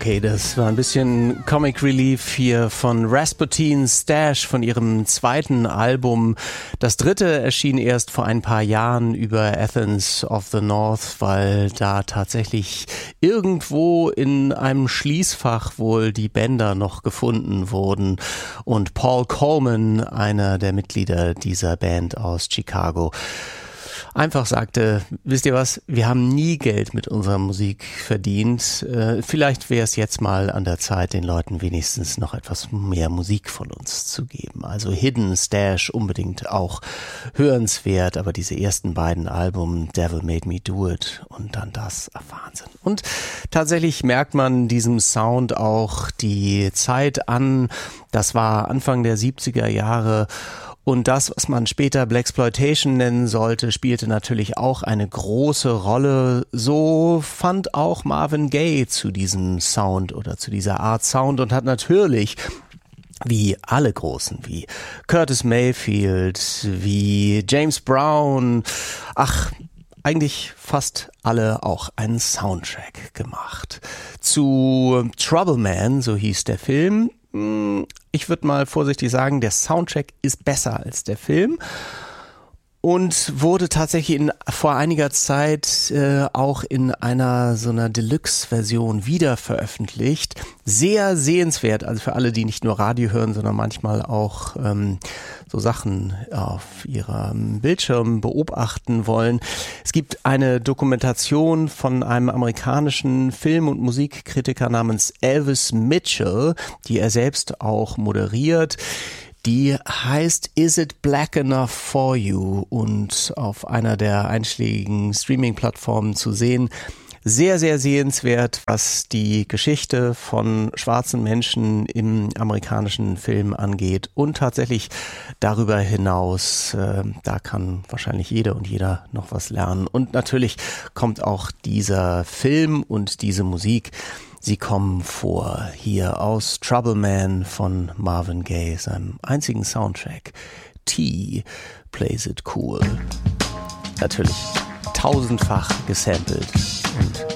Okay, das war ein bisschen Comic Relief hier von Rasputin Stash von ihrem zweiten Album. Das dritte erschien erst vor ein paar Jahren über Athens of the North, weil da tatsächlich irgendwo in einem Schließfach wohl die Bänder noch gefunden wurden. Und Paul Coleman, einer der Mitglieder dieser Band aus Chicago, einfach sagte, wisst ihr was, wir haben nie Geld mit unserer Musik verdient. Vielleicht wäre es jetzt mal an der Zeit, den Leuten wenigstens noch etwas mehr Musik von uns zu geben. Also Hidden Stash unbedingt auch hörenswert, aber diese ersten beiden Alben, Devil Made Me Do It und dann das, Wahnsinn. Und tatsächlich merkt man diesem Sound auch die Zeit an. Das war Anfang der 70er Jahre. Und das, was man später Blaxploitation nennen sollte, spielte natürlich auch eine große Rolle. So fand auch Marvin Gaye zu diesem Sound oder zu dieser Art Sound und hat natürlich, wie alle Großen, wie Curtis Mayfield, wie James Brown, eigentlich fast alle auch einen Soundtrack gemacht. Zu Trouble Man, so hieß der Film. Ich würde mal vorsichtig sagen, der Soundtrack ist besser als der Film und wurde tatsächlich vor einiger Zeit auch in einer so einer Deluxe-Version wieder veröffentlicht. Sehr sehenswert, also für alle, die nicht nur Radio hören, sondern manchmal auch so Sachen auf ihrem Bildschirm beobachten wollen. Es gibt eine Dokumentation von einem amerikanischen Film- und Musikkritiker namens Elvis Mitchell, die er selbst auch moderiert. Die heißt Is It Black Enough for You und auf einer der einschlägigen Streaming-Plattformen zu sehen. Sehr, sehr sehenswert, was die Geschichte von schwarzen Menschen im amerikanischen Film angeht und tatsächlich darüber hinaus, da kann wahrscheinlich jede und jeder noch was lernen. Und natürlich kommt auch dieser Film und diese Musik, sie kommen vor hier aus Trouble Man von Marvin Gaye, seinem einzigen Soundtrack. T Plays It Cool. Natürlich tausendfach gesampelt und